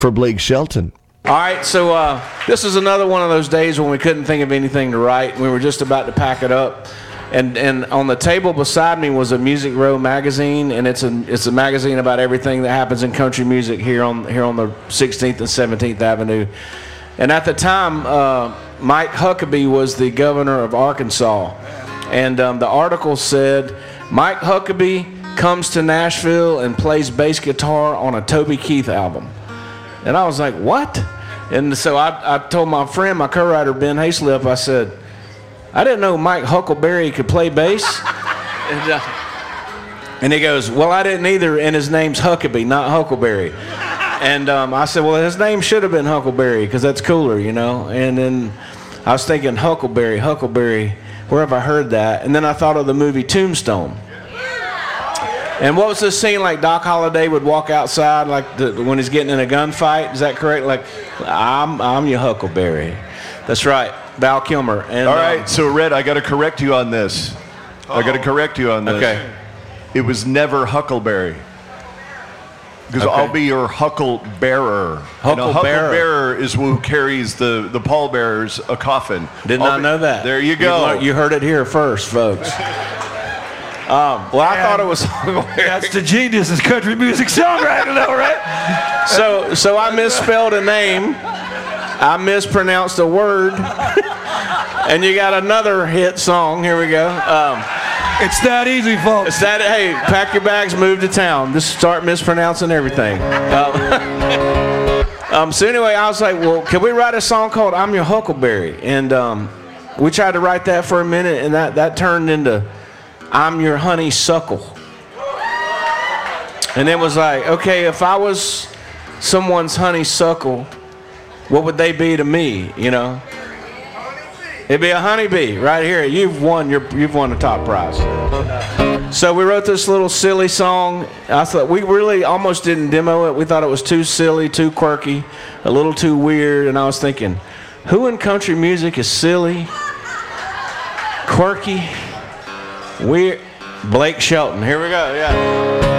for Blake Shelton. All right, so this is another one of those days when we couldn't think of anything to write. We were just about to pack it up. And on the table beside me was a Music Row magazine, and it's a magazine about everything that happens in country music here on the 16th and 17th Avenue. And at the time, Mike Huckabee was the governor of Arkansas, and the article said Mike Huckabee comes to Nashville and plays bass guitar on a Toby Keith album. And I was like, what? And so I told my friend, my co-writer Ben Hayslip, I said, I didn't know Mike Huckleberry could play bass. And he goes, well, I didn't either, and his name's Huckabee, not Huckleberry. And I said, well, his name should have been Huckleberry, because that's cooler, you know. And then I was thinking, Huckleberry, where have I heard that? And then I thought of the movie Tombstone. And what was this scene like? Doc Holliday would walk outside like when he's getting in a gunfight. Is that correct? Like, I'm your Huckleberry. That's right. Val Kilmer. And, all right, so Red, I got to correct you on this. Okay. It was never Huckleberry. Because I'll be your Hucklebearer. Hucklebearer is who carries the pallbearers a coffin. Did not know that. There you go. You heard it here first, folks. Well, I thought it was Huckleberry. That's the genius of country music songwriting, though, right? So I misspelled a name. I mispronounced a word. And you got another hit song. Here we go. It's that easy, folks. Hey, pack your bags, move to town. Just start mispronouncing everything. So anyway, I was like, well, can we write a song called I'm Your Huckleberry? And we tried to write that for a minute, and that turned into I'm Your Honeysuckle. And it was like, okay, if I was someone's honeysuckle, what would they be to me, you know? It'd be a honeybee right here. You've won the top prize. So we wrote this little silly song. I thought we really almost didn't demo it. We thought it was too silly, too quirky, a little too weird. And I was thinking, who in country music is silly, quirky, weird? Blake Shelton. Here we go. Yeah.